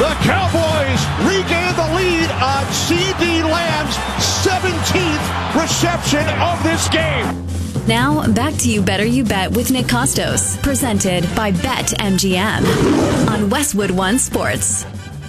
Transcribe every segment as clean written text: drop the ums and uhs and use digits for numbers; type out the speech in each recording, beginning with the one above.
The Cowboys regain the lead on C.D. Lamb's 17th reception of this game. Now, back to You Better You Bet with Nick Costos, presented by BetMGM on Westwood One Sports.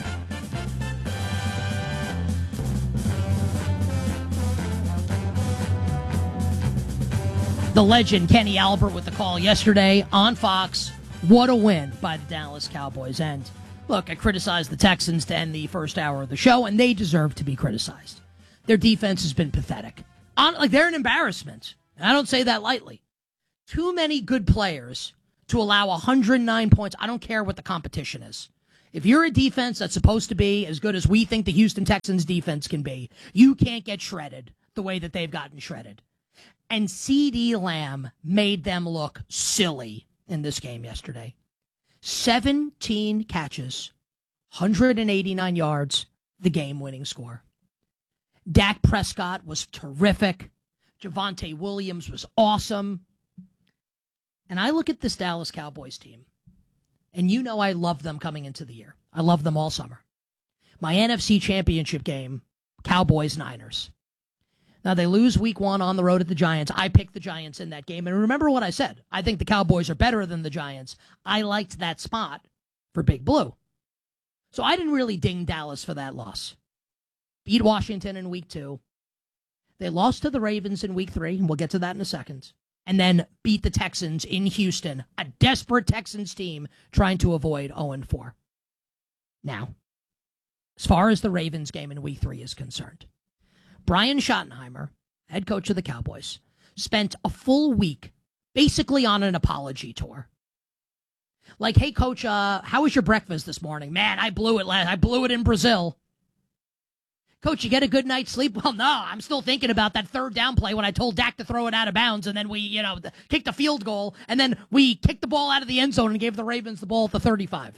The legend Kenny Albert with the call yesterday on Fox. What a win by the Dallas Cowboys. And look, I criticized the Texans to end the first hour of the show, and they deserve to be criticized. Their defense has been pathetic. They're an embarrassment. I don't say that lightly. Too many good players to allow 109 points. I don't care what the competition is. If you're a defense that's supposed to be as good as we think the Houston Texans defense can be, you can't get shredded the way that they've gotten shredded. And C.D. Lamb made them look silly in this game yesterday. 17 catches, 189 yards, the game-winning score. Dak Prescott was terrific. Javonte Williams was awesome. And I look at this Dallas Cowboys team, and you know I love them coming into the year. I love them all summer. My NFC Championship game, Cowboys-Niners. Now, they lose week 1 on the road at the Giants. I picked the Giants in that game. And remember what I said. I think the Cowboys are better than the Giants. I liked that spot for Big Blue. So I didn't really ding Dallas for that loss. Beat Washington in week 2. They lost to the Ravens in week 3, and we'll get to that in a second. And then beat the Texans in Houston, a desperate Texans team trying to avoid 0-4. Now, as far as the Ravens game in week 3 is concerned, Brian Schottenheimer, head coach of the Cowboys, spent a full week basically on an apology tour. Like, hey, coach, how was your breakfast this morning? Man, I blew it I blew it in Brazil. Coach, you get a good night's sleep? Well, no, I'm still thinking about that third down play when I told Dak to throw it out of bounds, and then we, kicked a field goal, and then we kicked the ball out of the end zone and gave the Ravens the ball at the 35.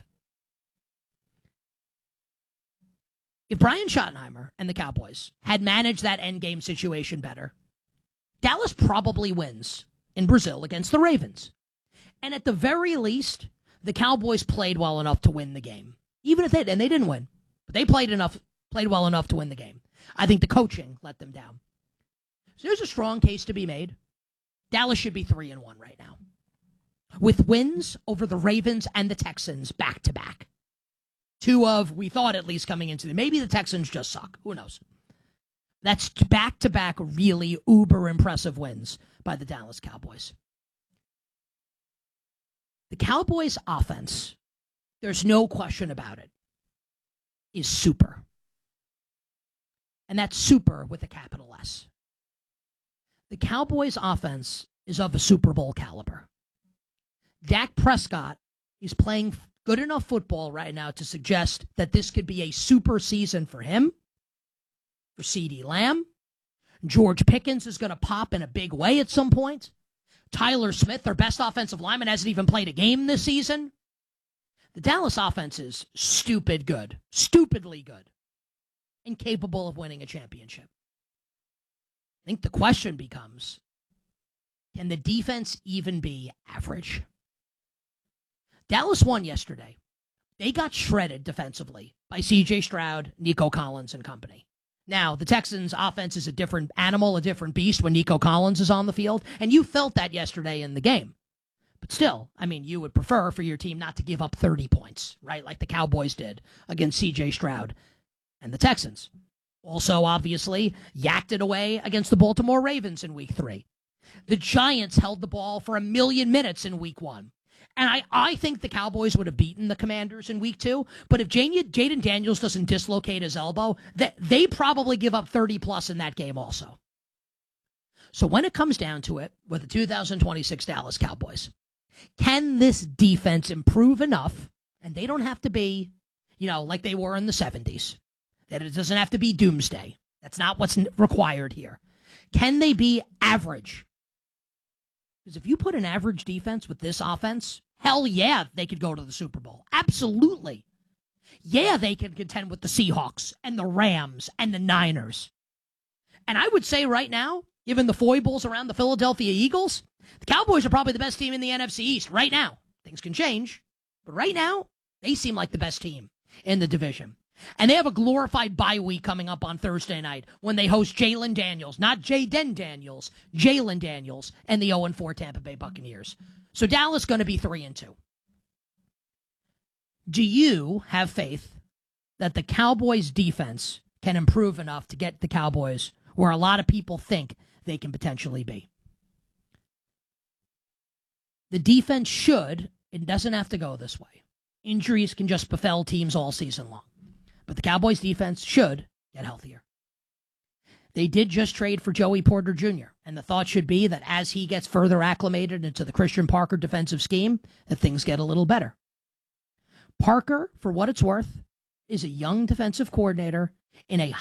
If Brian Schottenheimer and the Cowboys had managed that endgame situation better, Dallas probably wins in Brazil against the Ravens. And at the very least, the Cowboys played well enough to win the game. Even if they didn't win, but they played well enough to win the game. I think the coaching let them down. So there's a strong case to be made. Dallas should be 3-1 right now, with wins over the Ravens and the Texans back to back. 2 of, we thought at least coming into maybe the Texans just suck. Who knows? That's back-to-back really uber impressive wins by the Dallas Cowboys. The Cowboys offense, there's no question about it, is super. And that's super with a capital S. The Cowboys offense is of a Super Bowl caliber. Dak Prescott is playing good enough football right now to suggest that this could be a super season for him, for C.D. Lamb. George Pickens is going to pop in a big way at some point. Tyler Smith, their best offensive lineman, hasn't even played a game this season. The Dallas offense is stupidly good, and capable of winning a championship. I think the question becomes, can the defense even be average? Dallas won yesterday. They got shredded defensively by C.J. Stroud, Nico Collins, and company. Now, the Texans' offense is a different animal, a different beast when Nico Collins is on the field, and you felt that yesterday in the game. But still, you would prefer for your team not to give up 30 points, right, like the Cowboys did against C.J. Stroud and the Texans. Also, obviously, yacked it away against the Baltimore Ravens in week 3. The Giants held the ball for 1,000,000 minutes in week 1. And I think the Cowboys would have beaten the Commanders in week 2, but if Jaden Daniels doesn't dislocate his elbow, they probably give up 30-plus in that game also. So when it comes down to it, with the 2026 Dallas Cowboys, can this defense improve enough, and they don't have to be, like they were in the 70s, that it doesn't have to be doomsday. That's not what's required here. Can they be average? Because if you put an average defense with this offense, hell yeah, they could go to the Super Bowl. Absolutely. Yeah, they can contend with the Seahawks and the Rams and the Niners. And I would say right now, given the foibles around the Philadelphia Eagles, the Cowboys are probably the best team in the NFC East right now. Things can change, but right now, they seem like the best team. in the division. And they have a glorified bye week coming up on Thursday night when they host Jalen Daniels, not Jaden Daniels, Jalen Daniels, and the 0-4 Tampa Bay Buccaneers. So Dallas going to be 3-2. Do you have faith that the Cowboys' defense can improve enough to get the Cowboys where a lot of people think they can potentially be? The defense should, it doesn't have to go this way. Injuries can just befell teams all season long. But the Cowboys' defense should get healthier. They did just trade for Joey Porter Jr., and the thought should be that as he gets further acclimated into the Christian Parker defensive scheme, that things get a little better. Parker, for what it's worth, is a young defensive coordinator in a